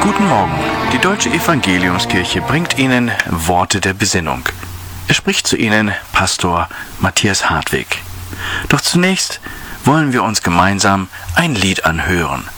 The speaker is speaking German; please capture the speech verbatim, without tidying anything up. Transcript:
Guten Morgen, die Deutsche Evangeliumskirche bringt Ihnen Worte der Besinnung. Es spricht zu Ihnen Pastor Matthias Hartwig. Doch zunächst wollen wir uns gemeinsam ein Lied anhören.